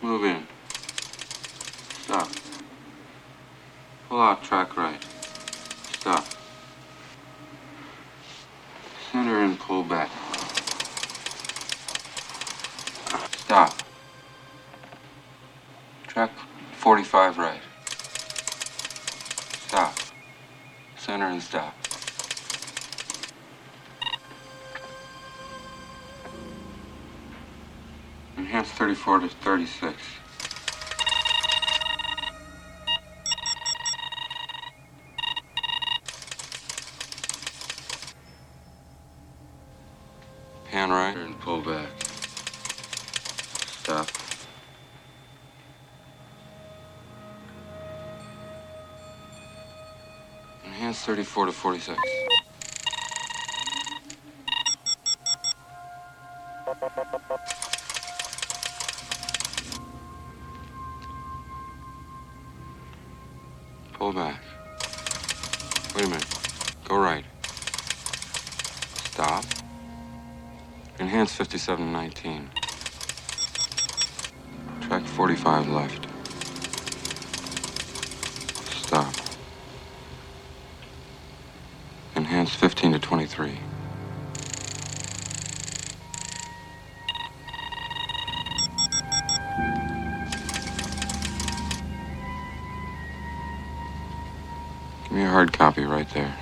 Move in. Stop. Pull out track right. Stop. Center and pull back. Stop. Track 45 right. Stop. Center and stop. Enhance 34 to 36. Pan right and pull back. Stop. Enhance 34 to 46. Pull back. Wait a minute. Go right. Stop. Enhance 57 to 19. Track 45 left. Stop. Enhance 15 to 23. Give me a hard copy right there.